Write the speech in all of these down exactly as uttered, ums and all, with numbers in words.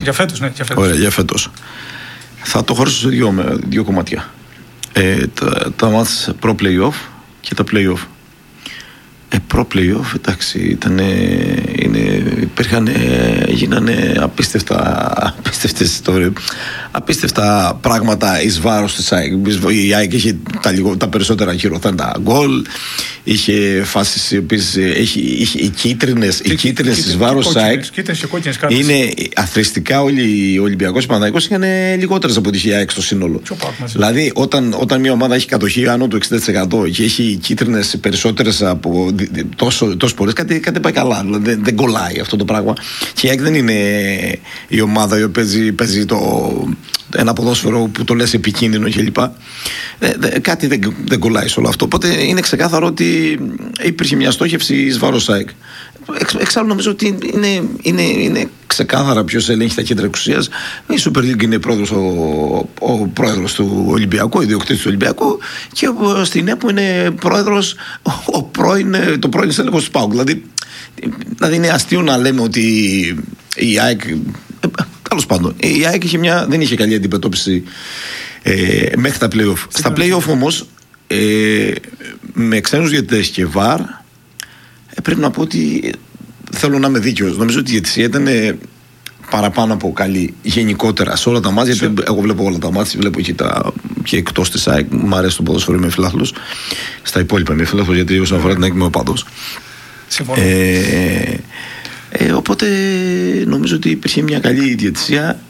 Για φέτος, ναι, για φέτος. Ωραία, για φέτος. Θα το χωρίσω σε δύο, δύο κομμάτια. Ε, τα, τα μάτς προ-playoff και τα playoff. Ε, προ-playoff, εντάξει, ήταν, είναι, υπήρχαν, γίνανε απίστευτα, απίστευτες ιστορίες, απίστευτα πράγματα εις βάρος της ΑΕΚ. Η ΑΕΚ είχε τα, λίγο, τα περισσότερα χειροθάντα γκολ, είχε φάσεις, επίσης, είχε, είχε, οι κίτρινες, οι κίτρινες εις βάρος της ΑΕΚ είναι αθροιστικά. Όλοι οι Ολυμπιακός και Παναθηναϊκός είχαν λιγότερες από τη ΑΕΚ στο σύνολο. Δηλαδή, όταν, όταν μια ομάδα έχει κατοχή άνω του εξήντα τοις εκατό και έχει κίτρινες περισσότερες από τόσο, τόσο πολλές, κάτι, κάτι πάει καλά. Δηλαδή, δεν, δεν κολλάει αυτό το πράγμα. Και η ΑΕΚ δεν είναι η ομάδα που παίζει, παίζει το, ένα ποδόσφαιρο που το λες επικίνδυνο κλπ. Κάτι δεν, δεν κολλάει σε όλο αυτό. Οπότε είναι ξεκάθαρο ότι υπήρχε μια στόχευση εις βάρος ΑΕΚ. Εξ, εξάλλου νομίζω ότι είναι, είναι, είναι ξεκάθαρα ποιος ελέγχει τα κέντρα εξουσίας. Η Super League είναι πρόεδρος, ο, ο πρόεδρος του Ολυμπιακού, ιδιοκτήτης του Ολυμπιακού, και στην ΕΠΟ είναι πρόεδρος ο πρώην, το πρώην στέλεχος του ΠΑΟΚ. Δηλαδή, δηλαδή είναι αστείο να λέμε ότι η ΑΕΚ, τέλος πάντων, η ΑΕΚ είχε μια, δεν είχε καλή αντιμετώπιση ε, μέχρι τα play-off. Στα play-off όμως, ε, με ξένους διαιτητές και βαρ, ε, πρέπει να πω ότι θέλω να είμαι δίκαιος. Νομίζω ότι η διαιτησία ήταν ε, παραπάνω από καλή γενικότερα σε όλα τα μάτια. Γιατί εγώ βλέπω όλα τα μάτια, βλέπω και, τα, και εκτός της ΑΕΚ. Μου αρέσει το ποδόσφαιρο, είμαι φιλάθλος. Στα υπόλοιπα είμαι φιλάθλος, γιατί όσον αφορά την ΑΕΚ είμαι οπαδός. Συμφωνώ. Ε, ε, οπότε νομίζω ότι υπήρχε μια καλή διαιτησία.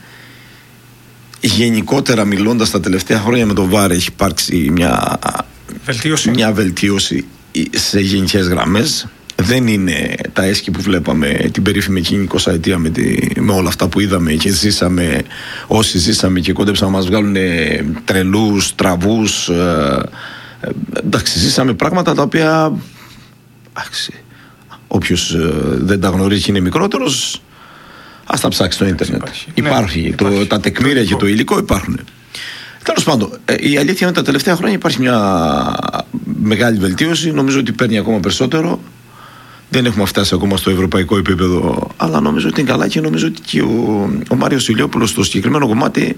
Γενικότερα μιλώντας, τα τελευταία χρόνια με το βαρ έχει υπάρξει μια βελτίωση, μια βελτίωση σε γενικές γραμμές. Δεν είναι τα έσχη που βλέπαμε την περίφημη εκείνη εικοσαετία με, τη, με όλα αυτά που είδαμε και ζήσαμε, όσοι ζήσαμε και κόντεψαν να μας βγάλουν τρελούς, τραβούς. Ε, ε, εντάξει, ζήσαμε πράγματα τα οποία εντάξει, όποιος ε, δεν τα γνωρίζει και είναι μικρότερος, ας τα ψάξει στο ίντερνετ. Υπάρχει, υπάρχει, ναι, το, υπάρχει. Τα τεκμήρια και το υλικό υπάρχουν. Τέλος πάντων, ε, η αλήθεια είναι ότι τα τελευταία χρόνια υπάρχει μια μεγάλη βελτίωση. Νομίζω ότι παίρνει ακόμα περισσότερο. Δεν έχουμε φτάσει ακόμα στο ευρωπαϊκό επίπεδο, αλλά νομίζω ότι είναι καλά, και νομίζω ότι και ο, ο Μάριος Ηλιόπουλος στο συγκεκριμένο κομμάτι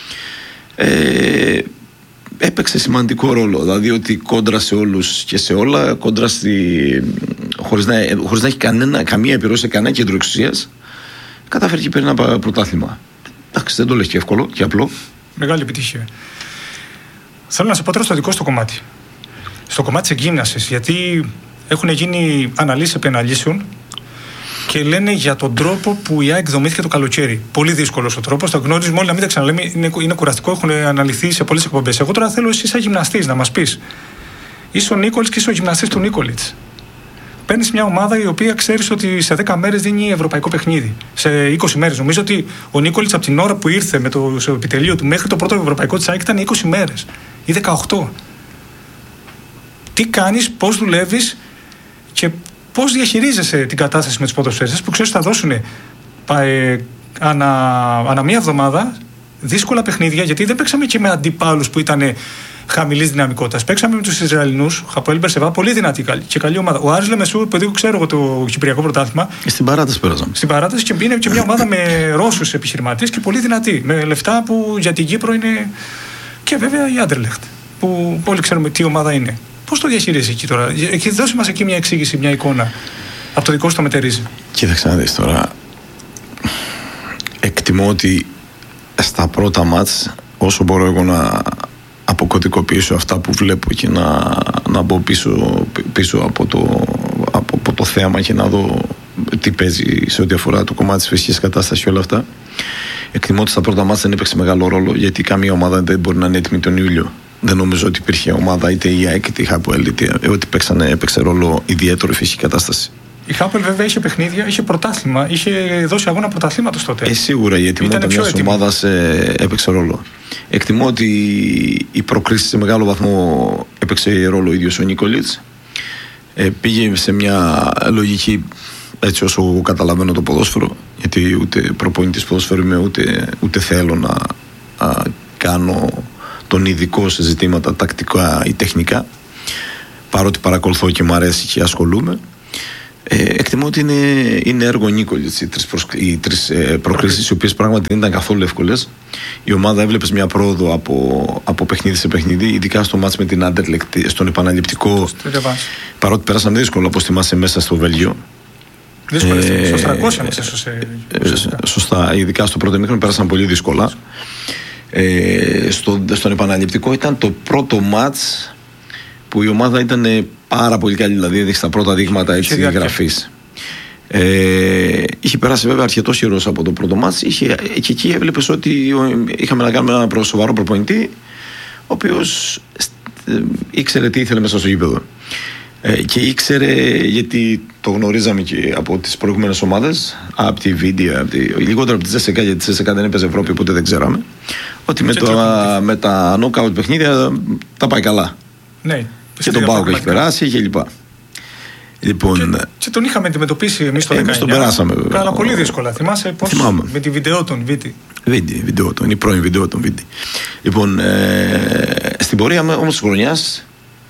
ε, έπαιξε σημαντικό ρόλο. Δηλαδή ότι κόντρα σε όλους και σε όλα, κόντρα στη, χωρίς, να, χωρίς να έχει κανένα, καμία επιρροή σε κανένα κέντρο εξουσίας, κατάφερε και πήρε ένα πρωτάθλημα. Εντάξει, δεν το λες και εύκολο και απλό. Μεγάλη επιτυχία. Θέλω να σε πω τώρα στο δικό σου κομμάτι. Στο κομμάτι της εκγύμνασης, γιατί έχουν γίνει αναλύσεις επί αναλύσεων και λένε για τον τρόπο που η ΑΕΚ δομήθηκε το καλοκαίρι. Πολύ δύσκολος ο τρόπος, το γνωρίζουμε όλοι, να μην τα ξαναλέμε, είναι, είναι κουραστικό, έχουν αναλυθεί σε πολλές εκπομπές. Εγώ τώρα θέλω εσύ, σαν γυμναστής, να μας πεις. Είσαι ο Νίκολιτς και είσαι ο γυμναστής του Νίκολιτς. Παίρνεις μια ομάδα η οποία ξέρεις ότι σε δέκα μέρες δίνει ευρωπαϊκό παιχνίδι. Σε είκοσι μέρες. Νομίζω ότι ο Νίκολιτς από την ώρα που ήρθε με το επιτελείο του μέχρι το πρώτο ευρωπαϊκό της ΑΕΚ ήταν είκοσι μέρες ή δεκαοκτώ. Τι κάνεις, πώς δουλεύεις και πώς διαχειρίζεσαι την κατάσταση με τους ποδοσφαιριστές που ξέρεις θα δώσουν ε, ανα, ανα μία εβδομάδα δύσκολα παιχνίδια, γιατί δεν παίξαμε και με αντιπάλους που ήταν χαμηλής δυναμικότητας. Παίξαμε με τους Ισραηλινούς, Χαποέλ Μπερσεβά, πολύ δυνατή και καλή ομάδα. Ο Άρης Λεμεσού, που εγώ ξέρω εγώ το Κυπριακό Πρωτάθλημα. Στην παράταση πέρασαμε. Στην παράταση, και είναι και μια ομάδα με Ρώσους επιχειρηματίες και πολύ δυνατή. Με λεφτά που για την Κύπρο είναι. Και βέβαια η Άντερλεχτ, που όλοι ξέρουμε τι ομάδα είναι. Πώς το διαχειρίζεσαι εκεί τώρα, και δώσε μας εκεί μια εξήγηση, μια εικόνα από το δικό σου το μετερίζει. Κοίταξε να δεις τώρα. Εκτιμώ ότι στα πρώτα μάτς, όσο μπορώ εγώ να αποκωδικοποιήσω αυτά που βλέπω και να, να μπω πίσω, πίσω από, το, από, από το θέαμα και να δω τι παίζει σε ό,τι αφορά το κομμάτι της φυσικής κατάστασης και όλα αυτά, εκτιμώ ότι στα πρώτα μάτς δεν έπαιξε μεγάλο ρόλο, γιατί καμία ομάδα δεν μπορεί να είναι έτοιμη τον Ιούλιο. Δεν νομίζω ότι υπήρχε ομάδα, είτε η ΑΕΚ είτε η Χαποέλ, είτε ότι παίξανε, έπαιξε ρόλο ιδιαίτερο η φυσική κατάσταση. Η Χάποελ βέβαια είχε παιχνίδια, είχε πρωτάθλημα, είχε δώσει αγώνα πρωταθλήματος τότε. Ε, σίγουρα η ετοιμότητα μιας ομάδας ε, έπαιξε ρόλο. Εκτιμώ ότι η προκρίση σε μεγάλο βαθμό έπαιξε ρόλο ο ίδιος ο Νίκολιτς. Ε, πήγε σε μια λογική, έτσι όσο εγώ καταλαβαίνω το ποδόσφαιρο, γιατί ούτε προπονητής ποδόσφαιρου είμαι, ούτε, ούτε θέλω να α, κάνω τον ειδικό σε ζητήματα τακτικά ή τεχνικά, παρότι παρακολουθώ και μου αρέσει και ασχολούμαι. Ε, εκτιμώ ότι είναι, είναι έργο Νίκολιτς οι τρεις, προσ... οι τρεις ε, προκρίσεις, οι οποίες πράγματι δεν ήταν καθόλου εύκολες. Η ομάδα έβλεπες μια πρόοδο από, από παιχνίδι σε παιχνίδι, ειδικά στο μάτς με την Άντερλεκτ, στον επαναληπτικό. Παρότι πέρασαμε δύσκολα, όπως θυμάσαι, μέσα στο Βέλγιο. Δύσκολα, ε, στο τριακόσια μας έσωσε. Ε, σωστά, ειδικά στο πρώτο ημίχρονο πέρασαν πολύ δύσκολα. Ε, στο, στον επαναληπτικό ήταν το πρώτο μάτς που η ομάδα ήταν πάρα πολύ καλή, δηλαδή έδειξε τα πρώτα δείγματα γραφής. Ε, είχε περάσει βέβαια αρκετός καιρός από το πρώτο μάτς, είχε, και εκεί έβλεπες ότι είχαμε να κάνουμε ένα σοβαρό προπονητή, ο οποίος ε, ήξερε τι ήθελε μέσα στο γήπεδο. Ε, και ήξερε, γιατί το γνωρίζαμε και από τις προηγούμενες ομάδες, από τη Βίντια, από τη, λιγότερο από τη Τζέσσεκα, γιατί τη Τζέσσεκα δεν έπαιζε Ευρώπη, οπότε δεν ξέραμε, ότι με, το, με τα knockout παιχνίδια τα πάει καλά. Ναι, και τον ΠΑΟΚ έχει περάσει και λοιπά. Λοιπόν, και, και τον είχαμε αντιμετωπίσει εμείς το δεκαεννιά. Εμείς τον περάσαμε βέβαια. Αλλά πολύ δύσκολα. Θυμάσαι πώς με τη βίντεο των Βίτι. Βίτι, βίντεο των, η πρώην βίντεο των Βίτι. Λοιπόν, ε, στην πορεία όμως της χρονιάς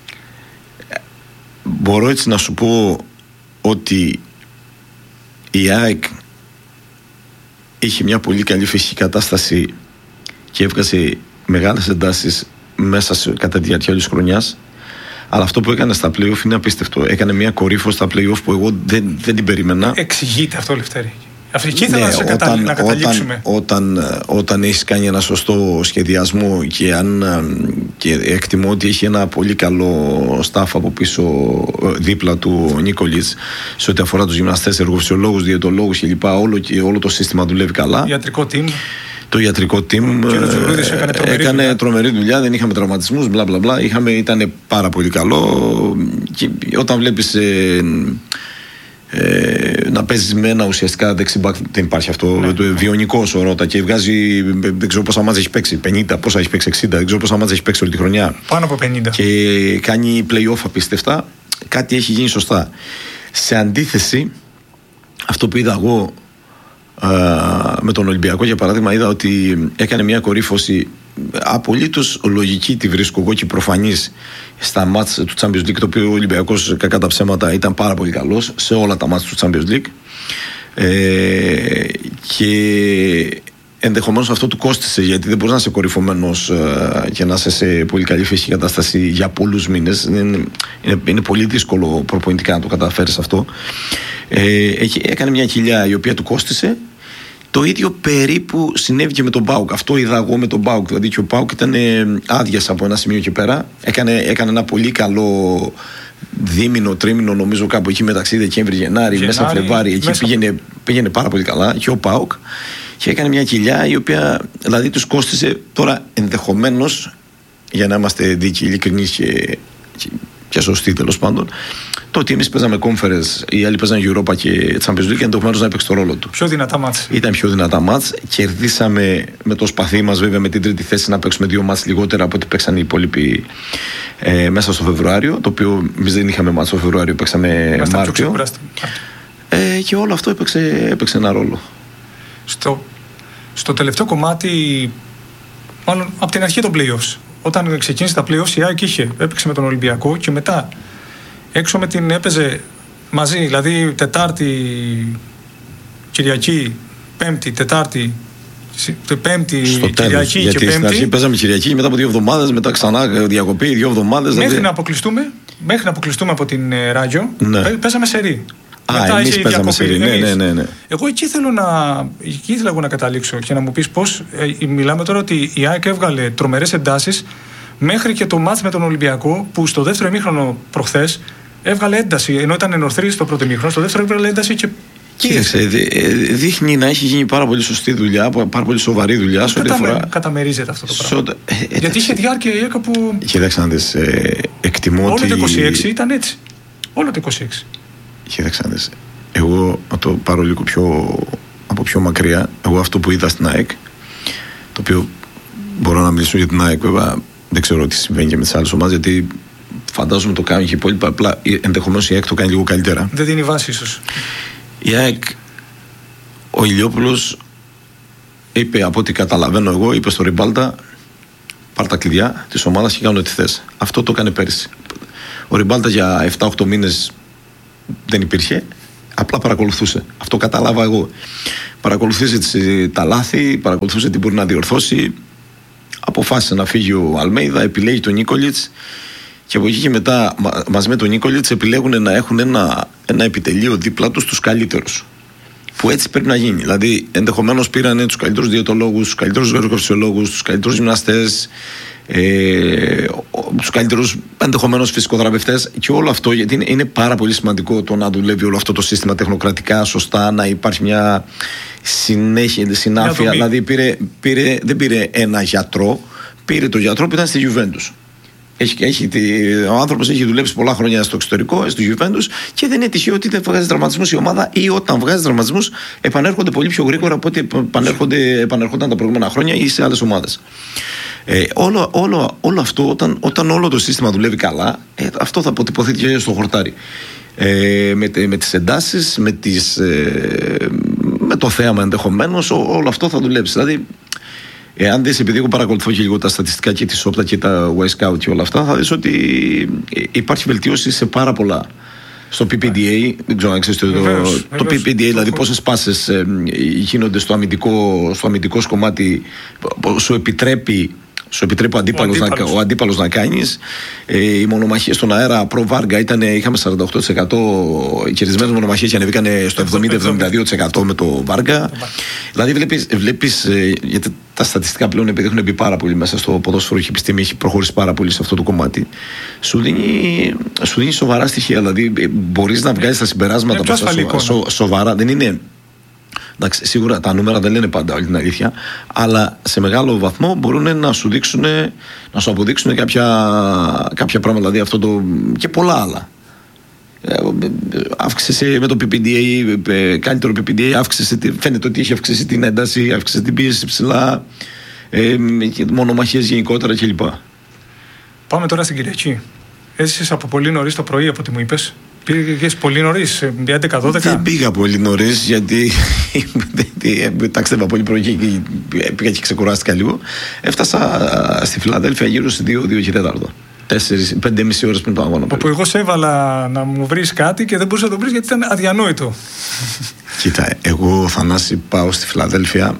μπορώ έτσι να σου πω ότι η ΑΕΚ είχε μια πολύ καλή φυσική κατάσταση και έβγαζε μεγάλες εντάσεις μέσα σε, κατά τη διάρκεια όλης της χρονιάς. Αλλά αυτό που έκανε στα play-off είναι απίστευτο. Έκανε μια κορύφωση στα play-off που εγώ δεν, δεν την περίμενα. Εξηγείται αυτό, Λευτέρη. Αυτή ήθελα ναι, να, όταν, κατα... να καταλήξουμε. Όταν, όταν, όταν έχεις κάνει ένα σωστό σχεδιασμό και, αν, και εκτιμώ ότι έχει ένα πολύ καλό staff από πίσω δίπλα του Νίκολιτς σε ό,τι αφορά τους γυμναστές, εργοφυσιολόγους, διαιτολόγους κλπ. Όλο, όλο το σύστημα δουλεύει καλά. Ιατρικό team. Το ιατρικό team έκανε, τρομερή, έκανε δουλειά. τρομερή δουλειά, δεν είχαμε τραυματισμούς, μπλα μπλα μπλα. Είχαμε, ήταν πάρα πολύ καλό. Και όταν βλέπεις ε, ε, να παίζεις με ένα ουσιαστικά δεξιμπάκ, δεν υπάρχει αυτό. Ναι. Το βιονικό σωρότα και βγάζει, δεν ξέρω πόσα μάτσα έχει παίξει, πενήντα, πόσα έχει παίξει, εξήντα, δεν ξέρω πόσα μάτσα έχει παίξει όλη τη χρονιά. Πάνω από πενήντα. Και κάνει play-off απίστευτα. Κάτι έχει γίνει σωστά. Σε αντίθεση, αυτό που είδα εγώ με τον Ολυμπιακό, για παράδειγμα, είδα ότι έκανε μια κορύφωση απολύτως λογική, τη βρίσκω εγώ και προφανής, στα μάτς του Champions League, το οποίο ο Ολυμπιακός κακά τα ψέματα ήταν πάρα πολύ καλός σε όλα τα μάτς του Champions League, ε, και ενδεχομένως αυτό του κόστισε, γιατί δεν μπορείς να είσαι κορυφωμένος ε, και να είσαι σε πολύ καλή φυσική κατάσταση για πολλούς μήνες. Είναι, είναι, είναι πολύ δύσκολο προπονητικά να το καταφέρεις αυτό. Ε, έκανε μια κοιλιά η οποία του κόστισε. Το ίδιο περίπου συνέβη και με τον ΠΑΟΚ. Αυτό είδα εγώ με τον ΠΑΟΚ. Δηλαδή και ο ΠΑΟΚ ήταν άδειας από ένα σημείο και πέρα. Έκανε, έκανε ένα πολύ καλό δίμηνο, τρίμηνο, νομίζω κάπου εκεί μεταξύ Δεκέμβρη, Γενάρη, Γενάρη μέσα Φλεβάρι. Εκεί μέσα... Πήγαινε, πήγαινε πάρα πολύ καλά και ο ΠΑΟΚ. Και έκανε μια κοιλιά η οποία δηλαδή τους κόστισε. Τώρα ενδεχομένως, για να είμαστε δίκαιοι, ειλικρινείς και, και, και σωστοί τέλος πάντων, το ότι εμείς παίζαμε conference, οι άλλοι παίζαν Europa και Champions League, ενδεχομένως να έπαιξε το ρόλο του. Πιο δυνατά μάτς. Ήταν πιο δυνατά μάτς. Κερδίσαμε με το σπαθί μας, βέβαια, με την τρίτη θέση να παίξουμε δύο μάτς λιγότερα από ό,τι παίξαν οι υπόλοιποι ε, μέσα στο Φεβρουάριο. Το οποίο εμείς δεν είχαμε μάτς στο Φεβρουάριο, παίξαμε Μάρτιο. Ε, και όλο αυτό έπαιξε, έπαιξε ένα ρόλο. Στο, στο τελευταίο κομμάτι, μάλλον από την αρχή των playoffs, όταν ξεκίνησε τα playoffs, η ΑΕΚ είχε, έπαιξε με τον Ολυμπιακό και μετά έξω με την έπαιζε μαζί, δηλαδή Τετάρτη, Κυριακή, Πέμπτη, Τετάρτη, Πέμπτη, στο Κυριακή τέλος, και γιατί Πέμπτη. Στην αρχή παίζαμε Κυριακή, μετά από δύο εβδομάδες, μετά ξανά διακοπή, δύο εβδομάδες. Μέχρι, δηλαδή... να αποκλειστούμε, μέχρι να αποκλειστούμε από την ε, Ράγιο, ναι. Παίζαμε σερί. Α, μετά εμείς παίζαμε σερί. Ναι, ναι, ναι, ναι. Εγώ εκεί θέλω να, εκεί ήθελα εγώ να καταλήξω και να μου πεις πώς. Ε, μιλάμε τώρα ότι η ΑΕΚ έβγαλε τρομερές εντάσεις μέχρι και το μάτς με τον Ολυμπιακό, που στο δεύτερο ημίχρονο προχθές έβγαλε ένταση, ενώ ήταν ενορθρή στο πρώτο ημίχρονο, στο δεύτερο έβγαλε ένταση και. Κοίταξε, δείχνει να έχει γίνει πάρα πολύ σωστή δουλειά, πάρα πολύ σοβαρή δουλειά. Σε ό,τι αφορά. Καταμερίζεται αυτό το πράγμα. Σο... Ε, Γιατί είχε διάρκεια η ΕΚΑ που. Κοίταξε να δεις, ε, εκτιμώ όλο ότι. το είκοσι έξι ήταν έτσι. Όλο το είκοσι έξι. Κοίταξε να δεις. Εγώ να το πάρω λίγο πιο, από πιο μακριά. Εγώ αυτό που είδα στην ΑΕΚ, το οποίο μπορώ να μιλήσω για την ΑΕΚ, βέβαια δεν ξέρω τι συμβαίνει και με τις άλλες ομάδες, γιατί φαντάζομαι το κάνει και υπόλοιπα. Απλά ενδεχομένως η ΑΕΚ το κάνει λίγο καλύτερα. Δεν δίνει βάση, ίσως. Η ΑΕΚ, ο Ηλιόπουλος είπε, από ό,τι καταλαβαίνω εγώ, είπε στο Ριμπάλτα, πάρ' τα κλειδιά της ομάδας και κάνω ό,τι θες. Αυτό το έκανε πέρυσι. Ο Ριμπάλτα για επτά οκτώ μήνες δεν υπήρχε. Απλά παρακολουθούσε. Αυτό κατάλαβα εγώ. Παρακολουθούσε τα λάθη, παρακολουθούσε τι μπορεί να διορθώσει. Αποφάσισε να φύγει ο Αλμέιδα, επιλέγει τον Νίκολιτς. Και από εκεί και μετά, μαζί με τον Νίκολιτς, επιλέγουν να έχουν ένα, ένα επιτελείο δίπλα τους τους καλύτερους. Που έτσι πρέπει να γίνει. Δηλαδή, ενδεχομένως πήραν τους καλύτερους διαιτολόγους, τους καλύτερους γεωργοφυσιολόγους, τους καλύτερους γυμναστές, ε, τους καλύτερους ενδεχομένως φυσικοθεραπευτές. Και όλο αυτό, γιατί είναι, είναι πάρα πολύ σημαντικό το να δουλεύει όλο αυτό το σύστημα τεχνοκρατικά, σωστά, να υπάρχει μια συνέχεια, συνάφεια. Δηλαδή, πήρε, πήρε, δεν πήρε ένα γιατρό, πήρε τον γιατρό που ήταν στη Juventus. Έχει, έχει, ο άνθρωπος έχει δουλέψει πολλά χρόνια στο εξωτερικό, στο Juventus, και δεν είναι τυχαίο ότι δεν βγάζει τραυματισμούς η ομάδα, ή όταν βγάζει τραυματισμούς επανέρχονται πολύ πιο γρήγορα από ό,τι επανέρχονταν τα προηγούμενα χρόνια ή σε άλλες ομάδες. Ε, όλο, όλο, όλο αυτό, όταν, όταν όλο το σύστημα δουλεύει καλά, ε, αυτό θα αποτυπωθεί και στο χορτάρι. Ε, με, με τις εντάσεις, με, τις, ε, με το θέαμα ενδεχομένως, ό, όλο αυτό θα δουλέψει. Δηλαδή, εάν δεις, επειδή εγώ παρακολουθώ και λίγο τα στατιστικά και τη Σόπτα και τα Y-Scout και όλα αυτά, θα δεις ότι υπάρχει βελτίωση σε πάρα πολλά. Στο πι πι ντι έι, δεν ξέρω αν ξέρεις το, βεβαίως, το πι πι ντι έι, δηλαδή πόσες πάσες ε, γίνονται στο αμυντικό, στο αμυντικό κομμάτι, σου επιτρέπει, σου επιτρέπει ο αντίπαλος, ο αντίπαλος. Να, ο αντίπαλος να κάνεις. Ε, οι μονομαχίες στον αέρα προ Βάργα ήταν, είχαμε σαράντα οκτώ τοις εκατό οι κερδισμένες μονομαχίες και ανεβήκαν στο εβδομήντα με εβδομήντα δύο τοις εκατό με το Βάργα. Δηλαδή βλέπεις, βλέπεις ε, γιατί τα στατιστικά πλέον, επειδή έχουν μπει πάρα πολύ μέσα στο ποδόσφαιρο, η επιστήμη έχει προχωρήσει πάρα πολύ σε αυτό το κομμάτι, σου δίνει, σου δίνει σοβαρά στοιχεία. Δηλαδή μπορείς να βγάλεις τα συμπεράσματα από αυτά σο, σοβαρά. Δεν είναι. Εντάξει, σίγουρα τα νούμερα δεν λένε πάντα όλη την αλήθεια, αλλά σε μεγάλο βαθμό μπορούν να σου δείξουν, να σου αποδείξουν κάποια, κάποια πράγματα, δηλαδή αυτό το, και πολλά άλλα. Αύξησε με το πι πι ντι έι, καλύτερο πι πι ντι έι, αύξησε, φαίνεται ότι έχει αυξήσει την ένταση, αύξησε την πίεση ψηλά, ε, μονομαχίες γενικότερα κλπ. Πάμε τώρα στην Κυριακή. Έζησες από πολύ νωρίς το πρωί, από ό,τι μου είπες. Πήγες πολύ νωρίς, έντεκα δώδεκα. Δεν πήγα πολύ νωρίς, γιατί ταξίδευα πολύ πρωί και πήγα και ξεκουράστηκα λίγο. Έφτασα στη Φιλαδέλφια γύρω στις δύο και τέταρτο. πέντε και μισή ώρες πριν το αγώνα. Όπου εγώ σε έβαλα να μου βρεις κάτι και δεν μπορούσα να το βρεις γιατί ήταν αδιανόητο. Κοίτα, εγώ, Θανάση, πάω στη Φιλαδέλφια.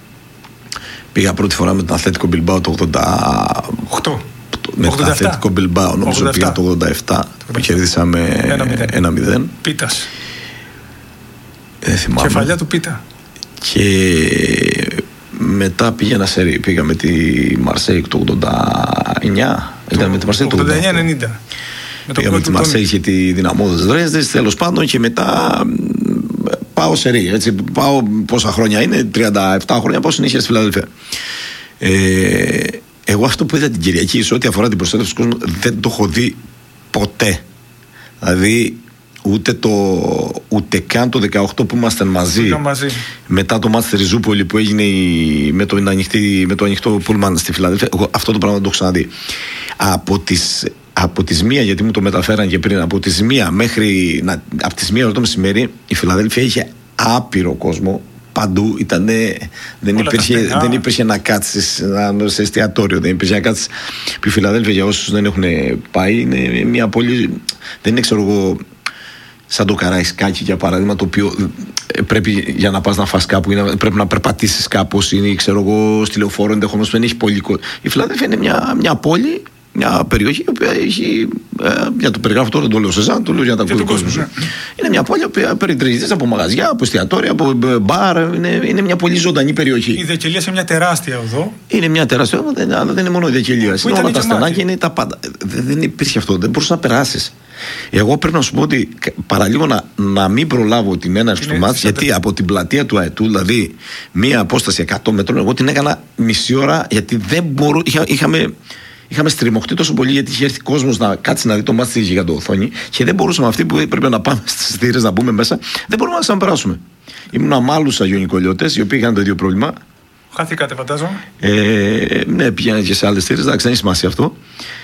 Πήγα πρώτη φορά με τον Αθλέτικο Μπιλμπάο το ογδόντα οκτώ. Με τον Αθλέτικο Μπιλμπάο, νομίζω πήγα το ογδόντα επτά, που κερδίσαμε ένα μηδέν. Πίτας. Δεν θυμάμαι. Κεφαλιά του Πίτα. Και μετά πήγαινα σε ρί. Πήγα με τη Μαρσέικ το ογδόντα εννιά. Το, Ήταν με τη Μαρσέικ το ογδόντα εννιά ενενήντα. Πήγα με τη Μαρσέικ και τη Δυναμό της Δρέσδης, τέλος πάντων, και μετά πάω σε ρί. Έτσι, πάω πόσα χρόνια είναι, τριάντα επτά χρόνια, πάω συνέχεια στη Φιλαδέλφια. Ε, εγώ αυτό που είδα την Κυριακή, σε ό,τι αφορά την προστάτευση του κόσμου, δεν το έχω δει ποτέ. Δηλαδή, ούτε, το, ούτε καν το δεκαοκτώ που ήμασταν μαζί, μαζί. Μετά το μάτς στη Ριζούπολη που έγινε η, με, το, ανοιχτή, με το ανοιχτό πούλμαν στη Φιλαδέλφια, εγώ αυτό το πράγμα δεν το έχω ξαναδεί. Από τις, από τις μία, γιατί μου το μεταφέραν και πριν, από τις μία μέχρι να, από τις μία το μεσημέρι, η Φιλαδέλφια είχε άπειρο κόσμο. Παντού ήταν, δεν, υπήρχε, δεν υπήρχε να κάτσεις σε εστιατόριο, δεν υπήρχε να κάτσεις. Η Φιλαδέλφια, για όσους δεν έχουν πάει, είναι μια πόλη, δεν είναι, ξέρω εγώ, σαν το Καραϊσκάκι για παράδειγμα, το οποίο πρέπει για να πας να φας κάπου ή πρέπει να περπατήσεις κάπως, ή ξέρω εγώ στη λεωφόρο ενδεχομένως δεν έχει πολύ. Η Φιλαδέλφια είναι μια, μια πόλη, μια περιοχή η οποία έχει. Ε, για το περιγράφω τώρα, το λέω σε εσάς, το λέω για τα ακούει ο κόσμος. Ναι. Είναι μια πόλη που περιτριγείται από μαγαζιά, από εστιατόρια, από μπαρ. Είναι, είναι μια πολύ ζωντανή περιοχή. Η Δεκελία σε μια τεράστια οδό. Είναι μια τεράστια οδό, αλλά δεν είναι μόνο η Δεκελία. Είναι όλα τα στενάκια, είναι τα πάντα. Δεν υπήρχε αυτό, δεν μπορούσε να περάσει. Εγώ πρέπει να σου πω ότι παραλίγο να, να μην προλάβω την έναρξη του μάτς, γιατί από την πλατεία του Αετού, δηλαδή μία απόσταση εκατό μέτρων, εγώ την έκανα μισή ώρα, γιατί δεν μπορώ. Είχα, είχαμε. Είχαμε στριμωχτεί τόσο πολύ, γιατί είχε έρθει κόσμος να κάτσει να δει το μάτι στη γιγαντοοθόνη και δεν μπορούσαμε, αυτοί που έπρεπε να πάμε στις θύρες να μπούμε μέσα, δεν μπορούμε να ξαναπεράσουμε. Ήμουν με άλλους αγιονικολιώτες, οι οποίοι είχαν το ίδιο πρόβλημα. Χαθήκατε, φαντάζομαι. Ε, ναι, πήγαιναν και σε άλλες θύρες, εντάξει, δεν έχει σημασία αυτό.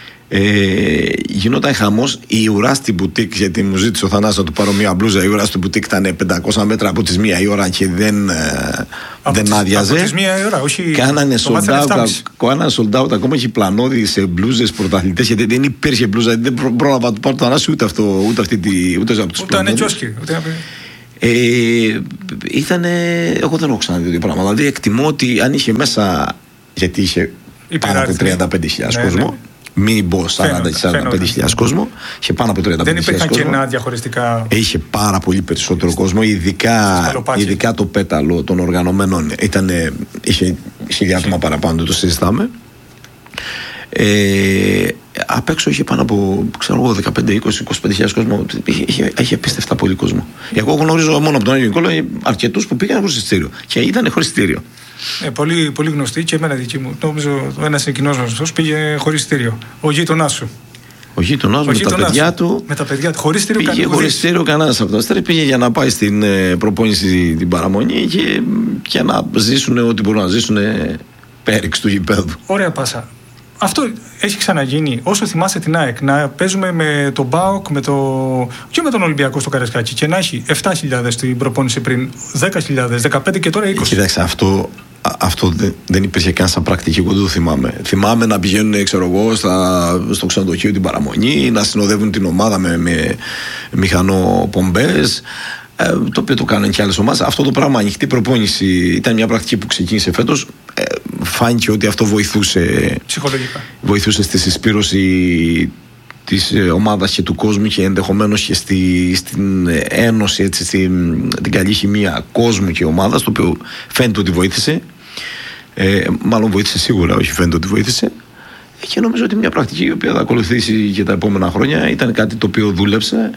Ε, γινόταν χαμός. Η ουρά στην μπουτίκ, γιατί μου ζήτησε ο Θανάσης να του πάρω μια μπλούζα. Η ουρά στην μπουτίκ ήταν πεντακόσια μέτρα από τις μία η ώρα και δεν, δεν τις, άδειαζε. Από τις μία η ώρα, όχι. Κάνανε sold out, ακόμα έχει πλανόδι σε μπλούζες πρωταθλητές, γιατί δεν υπήρχε μπλούζα. Δεν πρόλαβα να του πάρω το Θανάση ούτε, αυτό, ούτε αυτή τη. Ούτε, ούτε, ούτε ανέτσοσκι. Ε, ήτανε, εγώ δεν έχω ξαναδεί δύο πράγματα. Δηλαδή εκτιμώ ότι αν είχε μέσα, γιατί είχε πάνω από τριάντα πέντε χιλιάδες ναι, κόσμο, ναι. Μην μπω σαράντα σαράντα πέντε χιλιάδες κόσμο, είχε πάνω από τριάντα πέντε χιλιάδες κόσμο. Δεν υπήρχαν κενά διαχωριστικά. Είχε πάρα πολύ περισσότερο κόσμο, ειδικά, ειδικά το πέταλο των οργανωμένων ήτανε, είχε χίλια άτομα παραπάνω, το συζητάμε. Ε, απ' έξω είχε πάνω από ξέρω, δεκαπέντε, είκοσι, είκοσι πέντε χιλιάδες κόσμο. Είχε, είχε, είχε απίστευτα πολύ κόσμο. Εγώ γνωρίζω μόνο από τον Άγιο Νικόλαο αρκετούς που πήγαν χωρίς εισιτήριο. Και ήταν χωρίς εισιτήριο. Ε, πολύ, πολύ γνωστή και εμένα δική μου. Νομίζω ένας κοινός γνωστός πήγε χωρίς εισιτήριο. Ο γείτονάς σου. Ο γείτονάς μου με τα παιδιά του. Με τα παιδιά του. Χωρίς εισιτήριο πήγε χωρίς εισιτήριο κανένας από τα αστέρια. Πήγε για να πάει στην ε, προπόνηση την παραμονή και, και να ζήσουν ό,τι μπορούν να ζήσουν ε, πέριξ του γηπέδου. Ωραία πάσα. Αυτό έχει ξαναγίνει. Όσο θυμάσαι την ΑΕΚ, να παίζουμε με τον ΠΑΟΚ με το... και με τον Ολυμπιακό στο Καραϊσκάκι και να έχει επτά χιλιάδες στην προπόνηση πριν, δέκα χιλιάδες, δεκαπέντε και τώρα είκοσι. Κοίταξε, αυτό, αυτό δεν, δεν υπήρχε καν σαν πρακτική. Εγώ δεν το θυμάμαι. Θυμάμαι να πηγαίνουν, ξέρω εγώ, στα, στο ξενοδοχείο την παραμονή, να συνοδεύουν την ομάδα με, με μηχανοπομπές. Ε, το οποίο το κάνουν και άλλες ομάδες. Αυτό το πράγμα, ανοιχτή προπόνηση, ήταν μια πρακτική που ξεκίνησε φέτος. Ε, φάνηκε ότι αυτό βοηθούσε ψυχολογικά. Βοηθούσε στη συσπήρωση της ομάδας και του κόσμου και ενδεχομένως και στη, στην ένωση, έτσι, στην την καλή χημεία κόσμου και ομάδας, το οποίο φαίνεται ότι βοήθησε. Ε, μάλλον βοήθησε σίγουρα, όχι φαίνεται ότι βοήθησε. Και νομίζω ότι μια πρακτική η οποία θα ακολουθήσει και τα επόμενα χρόνια ήταν κάτι το οποίο δούλεψε.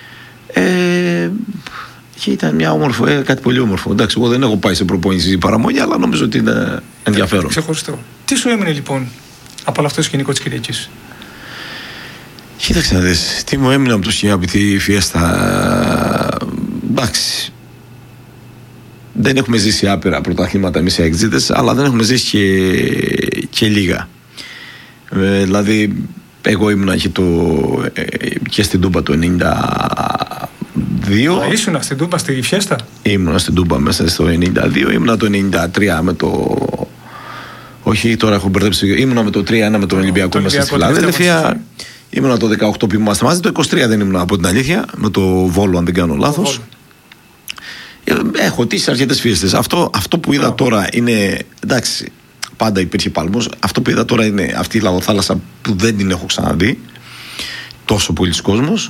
Ε, και ήταν μια όμορφο, ε, κάτι πολύ όμορφο. Εντάξει, εγώ δεν έχω πάει σε προπόνηση παραμονή, αλλά νομίζω ότι είναι ενδιαφέρον. Ξεχωριστό. Τι σου έμεινε λοιπόν από όλο αυτό το σκηνικό της Κυριακής? Κοίταξε να δεις, τι μου έμεινε από το σκηνικό, από τη Φιέστα. Εντάξει. Δεν έχουμε ζήσει άπειρα πρωταθλήματα εμείς οι αεξίδες, αλλά δεν έχουμε ζήσει και, και λίγα. Ε, δηλαδή, εγώ ήμουνα και, το, ε, και στην Τούμπα το ενενήντα δύο. Α, ήσουνα στην Τούμπα, στη Φιέστα. Ήμουνα στην Τούμπα μέσα στο ενενήντα δύο, ήμουνα το ενενήντα τρία με το... Όχι, τώρα έχω μπερδέψει. Ήμουνα με το τρία ένα με τον Ολυμπιακό μέσα στη Φιλαδέλφια. Ήμουνα το δεκαοκτώ που είμαστε μαζί. Το είκοσι τρία δεν ήμουνα, από την αλήθεια. Με το Βόλο, αν δεν κάνω λάθος. Έχω τύχει αρκετές Φιέστες. Αυτό, αυτό που είδα oh. τώρα είναι. Εντάξει, πάντα υπήρχε παλμός. Αυτό που είδα τώρα είναι αυτή η λαγοθάλασσα που δεν την έχω ξαναδεί. Τόσο πολλοί κόσμος.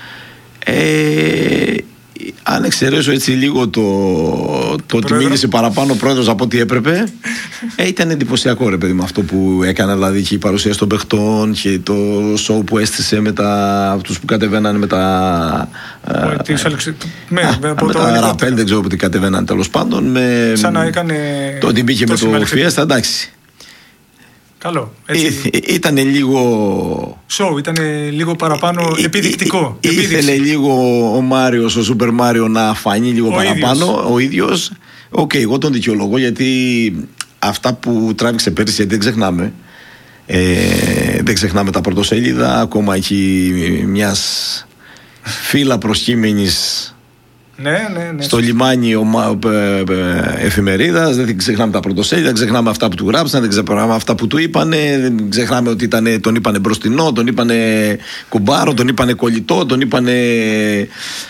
Ε, αν εξαιρέσω έτσι λίγο το, το ότι μίλησε παραπάνω ο πρόεδρος από ό,τι έπρεπε, ε, ήταν εντυπωσιακό ρε παιδί με αυτό που έκανε, δηλαδή και η παρουσία των παιχτών και το show που έστησε με τα, αυτούς που κατεβαίναν με τα ε, με, με τα ραπέλ, δεν ξέρω που τι κατεβαίναν τέλος πάντων, με, σαν να έκανε το ότι μπήκε με το Φιέστα, εντάξει. Καλό. Ήταν λίγο. Show, ήταν λίγο παραπάνω επιδεικτικό. Ή, ήθελε λίγο ο Μάριος, ο Σούπερ Μάριο να φανεί λίγο ο παραπάνω. Ίδιος. Ο ίδιος. Οκ, okay, εγώ τον δικαιολογώ γιατί αυτά που τράβηξε πέρυσι, γιατί δεν ξεχνάμε. Ε, δεν ξεχνάμε τα πρωτοσέλιδα. Ακόμα εκεί μιας φύλλα προσκύμενης. Ναι, ναι, ναι. Στο λιμάνι ομα, ε, ε, εφημερίδας, δεν ξεχνάμε τα πρωτοσέλιδα, δεν ξεχνάμε αυτά που του γράψαν, δεν ξεχνάμε αυτά που του είπανε, δεν ξεχνάμε ότι ήταν, τον είπανε μπροστινό, τον είπανε κουμπάρο, τον είπανε κολλητό, τον είπανε. Ε,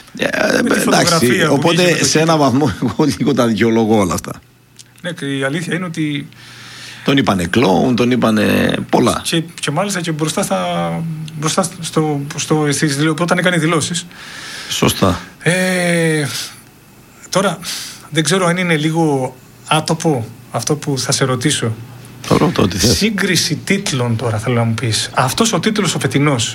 εντάξει, οπότε σε ένα βαθμό εγώ λίγο τα δικαιολογώ όλα αυτά. Ναι, και η αλήθεια είναι ότι. Τον είπανε κλόουν, τον είπανε πολλά. Και, και μάλιστα και μπροστά, στα, μπροστά στο, στο, στις, όταν έκανε δηλώσεις. Σωστά. Ε, τώρα δεν ξέρω αν είναι λίγο άτοπο αυτό που θα σε ρωτήσω. Το ρωτώ, τι θες. Σύγκριση τίτλων τώρα θέλω να μου πεις. Αυτός ο τίτλος ο φετινός,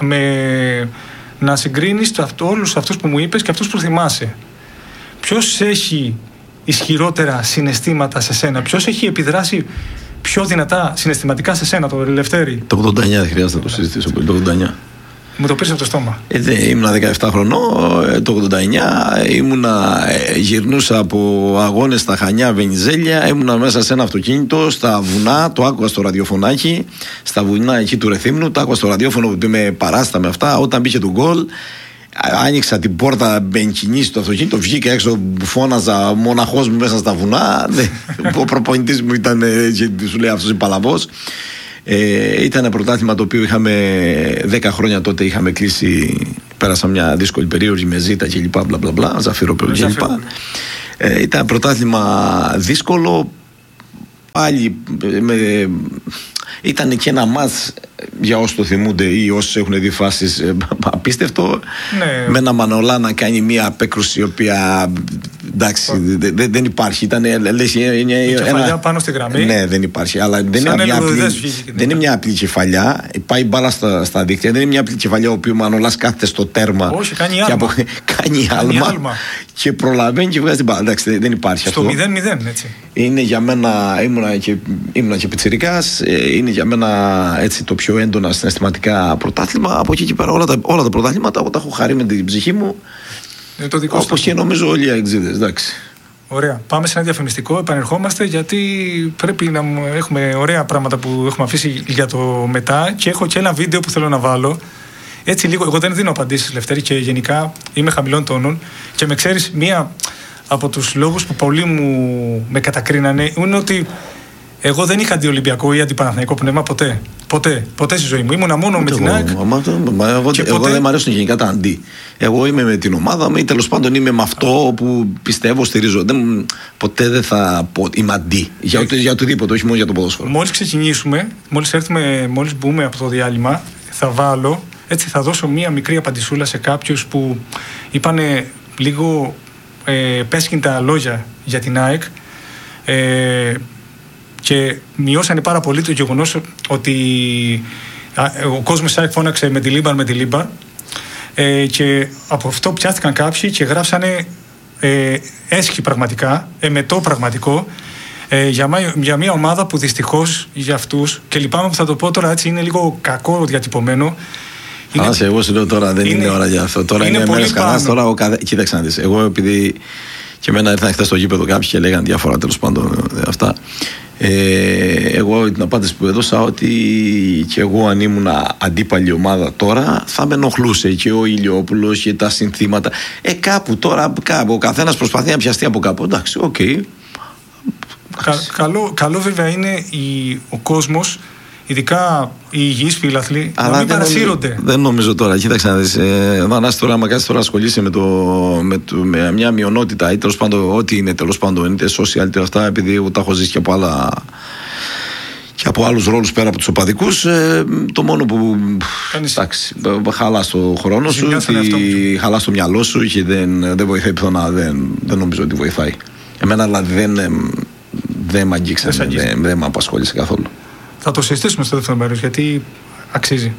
με να συγκρίνεις όλους αυτούς που μου είπες και αυτούς που θυμάσαι. Ποιος έχει ισχυρότερα συναισθήματα σε σένα, ποιος έχει επιδράσει πιο δυνατά συναισθηματικά σε σένα, το Ελευθέρη? Το ογδόντα εννιά, δεν χρειάζεται να το συζητήσω. Το ογδόντα εννιά. Μου το πήρες από το στόμα. Ε, ήμουνα δεκαεπτά χρονών, το ογδόντα εννιά, ήμουνα, γυρνούσα από αγώνες στα Χανιά, Βενιζέλια, ήμουνα μέσα σε ένα αυτοκίνητο, στα βουνά, το άκουγα στο ραδιοφωνάκι, στα βουνά εκεί του Ρεθύμνου, το άκουγα στο ραδιόφωνο που με παράστα με αυτά, όταν μπήκε το γκολ, άνοιξα την πόρτα, μπενκινήσει το αυτοκίνητο, βγήκα έξω, φώναζα μοναχός μου μέσα στα βουνά, ο προπονητής μου ήταν, και σου λέει αυτός είναι παλαβός. Ε, ήταν ένα πρωτάθλημα το οποίο είχαμε δέκα χρόνια τότε είχαμε κλείσει πέρασα μια δύσκολη περίοδο με Ζήτα και λοιπά, μπλα μπλα μπλα, Ζαφυρόπουλο και λοιπά. Ε, ήταν πρωτάθλημα δύσκολο. Πάλι με, ήταν και ένα μάτς για όσους το θυμούνται ή όσους έχουν δει φάσεις απίστευτο, ναι. Με ένα Μανολά να κάνει μια απέκρουση η οποία εντάξει δε, δε, δεν υπάρχει, ήταν λες, η κεφαλιά ένα, πάνω στη γραμμή, ναι, δεν υπάρχει, αλλά δεν είναι, μια απλή, δεν είναι μια απλή κεφαλιά, πάει μπάλα στα, στα δίκτυα, δεν είναι μια απλή κεφαλιά όπου ο Μανολάς κάθεται στο τέρμα. Όχι, κάνει άλμα, απο, κάνει άλμα, άλμα και προλαβαίνει και βγάζει την μπάλα. Εντάξει, δεν υπάρχει στο αυτό. μηδέν μηδέn, έτσι. Είναι για μένα, ήμουνα και, ήμουνα και πιτσιρικάς, είναι για μένα έτσι το πιο έντονα συναισθηματικά πρωτάθλημα. Από εκεί και πέρα όλα τα, όλα τα πρωτάθληματα τα έχω χαρεί με την ψυχή μου. Όπως και νομίζω όλοι οι αεξίδες, εντάξει. Ωραία. Πάμε σε ένα διαφημιστικό, επανερχόμαστε γιατί πρέπει να έχουμε ωραία πράγματα που έχουμε αφήσει για το μετά και έχω και ένα βίντεο που θέλω να βάλω. Έτσι λίγο, εγώ δεν δίνω απαντήσεις, Λευτέρη, και γενικά είμαι χαμηλών τόνων και με ξέρεις, μία από τους λόγους που πολλοί μου με κατακρίνανε είναι ότι εγώ δεν είχα αντιολυμπιακό ή αντιπαναθηναϊκό πνεύμα ποτέ. Ποτέ, ποτέ στη ζωή μου. Ήμουνα μόνο με την ΑΕΚ. Εγώ, εγώ δεν μου αρέσουν γενικά τα αντί. Εγώ είμαι με την ομάδα μου ή τέλος πάντων είμαι με αυτό που πιστεύω, στηρίζω. Δεν, ποτέ δεν θα πω είμαι αντί. Για, ε, για οτιδήποτε, όχι μόνο για το ποδόσφαιρο. Μόλις ξεκινήσουμε, μόλις έρθουμε, μόλις μπούμε από το διάλειμμα, θα βάλω, έτσι θα δώσω μία μικρή απαντησούλα σε κάποιους που είπανε λίγο ε, πέσχυντα λόγια για την ΑΕΚ. Ε, και μειώσανε πάρα πολύ το γεγονός ότι ο κόσμος ΑΕΚ φώναξε με τη Λίμπαν, με τη Λίμπαν, ε, και από αυτό πιάστηκαν κάποιοι και γράψανε ε, έσχη πραγματικά, εμετό πραγματικό, ε, για, για μια ομάδα που δυστυχώς για αυτούς, και λυπάμαι που θα το πω τώρα, έτσι είναι λίγο κακό διατυπωμένο. Άσε, εγώ σου λέω τώρα δεν είναι, είναι ώρα για αυτό. Τώρα είναι, είναι μέρες κανάς, τώρα ο καθέ... Κοίταξε να δεις, εγώ επειδή και εμένα ήρθαν χθες στο γήπεδο κάποιοι και λέγανε διάφορα τέλος πάντων αυτά. Ε, εγώ την απάντηση που έδωσα ότι και εγώ αν ήμουν αντίπαλη ομάδα τώρα θα με ενοχλούσε και ο Ηλιόπουλος και τα συνθήματα. Ε, κάπου τώρα, κάπου, ο καθένας προσπαθεί να πιαστεί από κάπου. Εντάξει, οκ. Okay. Κα, καλό, καλό βέβαια είναι η, ο κόσμος, ειδικά οι υγιείς φίλαθλοι, να μην παρασύρονται. Δεν, δεν νομίζω τώρα, κοίταξε να δεις, ε, Μανάς, τώρα άμα κάτσεις τώρα ασχολείσαι με, το, με, το, με μια μειονότητα ή τέλος πάντων ό,τι είναι τέλος πάντων, είτε social είτε αυτά, επειδή εγώ τα έχω ζήσει και από άλλα και από άλλους ρόλους πέρα από τους οπαδικούς, ε, το μόνο που Κάνεις... εντάξει, χαλάς το χρόνο σου, ότι χαλάς το μυαλό σου και δεν, δεν βοηθάει πιθανά, δεν, δεν νομίζω ότι βοηθάει. Εμένα δηλαδή δεν, δεν μ' αγγίξε, δεν, δεν, δεν με απασχόλησε καθόλου. Θα το συζητήσουμε στο δεύτερο μέρος, γιατί αξίζει.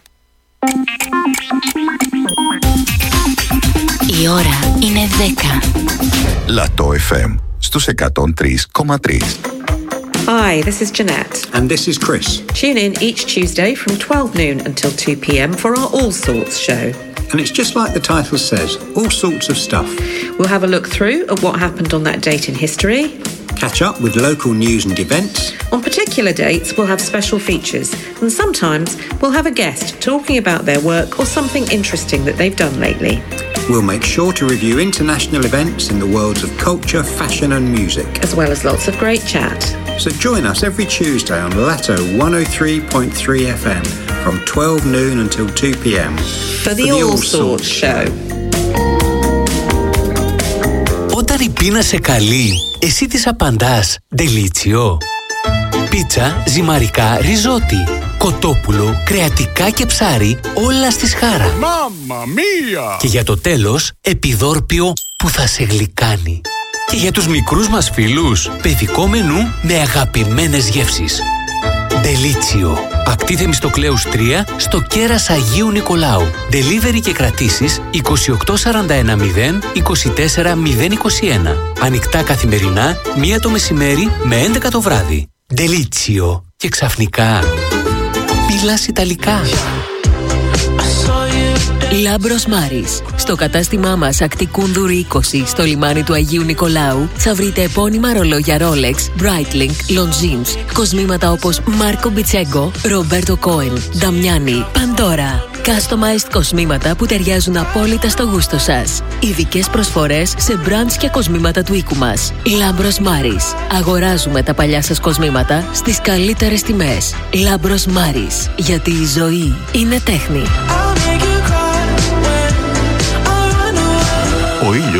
Η ώρα είναι δέκα. Λατό εφ εμ στους εκατόν τρία κόμμα τρία. Hi, this is Jeanette. And this is Chris. Tune in each Tuesday from twelve noon until two p.m. for our All Sorts show. And it's just like the title says, all sorts of stuff. We'll have a look through at what happened on that date in history. Catch up with local news and events. On particular dates, we'll have special features. And sometimes we'll have a guest talking about their work or something interesting that they've done lately. We'll make sure to review international events in the worlds of culture, fashion and music. As well as lots of great chat. So join us every Tuesday on Lato one oh three point three F M from twelve noon until two p.m. For the, for the All, All Sorts show. Όταν η πείνα σε καλεί, εσύ της απαντάς «Ντελίτσιο». Πίτσα, ζυμαρικά, ριζότι, κοτόπουλο, κρεατικά και ψάρι, όλα στη σχάρα. Μάμμα μία! Και για το τέλος, επιδόρπιο που θα σε γλυκάνει. Και για τους μικρούς μας φίλους, παιδικό μενού με αγαπημένες γεύσεις. Ντελίτσιο. Ακτή Θεμιστοκλέους τρία στο κέρας Αγίου Νικολάου. Delivery και κρατήσεις είκοσι οκτώ σαράντα ένα μηδέν είκοσι τέσσερα μηδέν είκοσι ένα. Ανοιχτά καθημερινά, μία το μεσημέρι με έντεκα το βράδυ. Ντελίτσιο. Και ξαφνικά μιλάς Ιταλικά. Λάμπρος Μάρις. Στο κατάστημά μας Ακτικούνδουρη είκοσι στο λιμάνι του Αγίου Νικολάου θα βρείτε επώνυμα ρολόγια Rolex, Breitling, Longines, κοσμήματα όπως Μάρκο Μπιτσέγκο, Ρομπέρτο Κόεν, Νταμιάνι, Παντόρα. Customized κοσμήματα που ταιριάζουν απόλυτα στο γούστο σας. Ειδικές προσφορές σε brands και κοσμήματα του οίκου μας. Λάμπρος Μάρις. Αγοράζουμε τα παλιά σας κοσμήματα στις καλύτερες τιμές. Λάμπρος Μάρις. Γιατί η ζωή είναι τέχνη.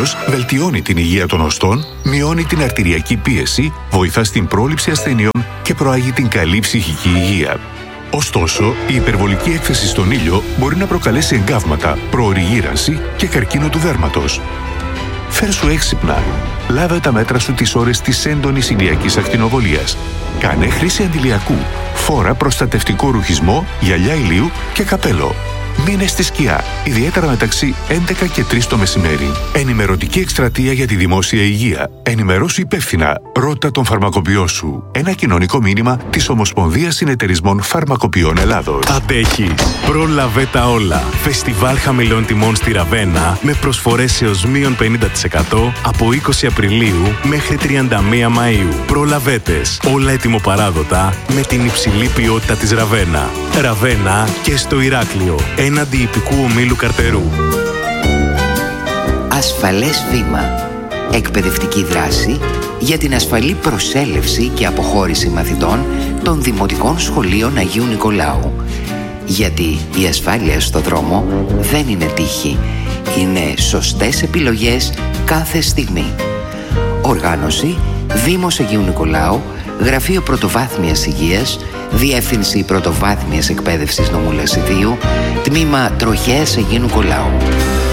δέρματος βελτιώνει την υγεία των οστών, μειώνει την αρτηριακή πίεση, βοηθά στην πρόληψη ασθενειών και προάγει την καλή ψυχική υγεία. Ωστόσο, η υπερβολική έκθεση στον ήλιο μπορεί να προκαλέσει εγκάβματα, προωρή γύρανση και καρκίνο του δέρματος. Φέρσου έξυπνα. Λάβε τα μέτρα σου τις ώρες της έντονης ηλιακής ακτινοβολίας. Κάνε χρήση αντιλιακού. Φόρα προστατευτικό ρουχισμό, γυαλιά ηλίου και καπέλο. Μείνε στη σκιά, ιδιαίτερα μεταξύ έντεκα και τρεις το μεσημέρι. Ενημερωτική εκστρατεία για τη δημόσια υγεία. Ενημερώσου υπεύθυνα. Ρώτα τον φαρμακοποιό σου. Ένα κοινωνικό μήνυμα της Ομοσπονδίας Συνεταιρισμών Φαρμακοποιών Ελλάδος. Αντέχεις. Πρόλαβε τα όλα. Φεστιβάλ χαμηλών τιμών στη Ραβένα με προσφορές έως μείον πενήντα τοις εκατό από είκοσι Απριλίου μέχρι τριάντα μία Μαΐου. Προλαβέτες. Όλα ετοιμοπαράδοτα με την υψηλή ποιότητα της Ραβένα. Ραβένα και στο Ηράκλειο. Έναντι υπηκού ομίλου Καρτερού. Ασφαλές βήμα. Εκπαιδευτική δράση για την ασφαλή προσέλευση και αποχώρηση μαθητών των Δημοτικών Σχολείων Αγίου Νικολάου. Γιατί η ασφάλεια στο δρόμο δεν είναι τύχη. Είναι σωστές επιλογές κάθε στιγμή. Οργάνωση Δήμος Αγίου Νικολάου, Γραφείο Πρωτοβάθμιας Υγείας, Διεύθυνση Πρωτοβάθμιας Εκπαίδευσης Νομού Λασιδίου, Τμήμα Τροχέας Αγίου Νικολάου.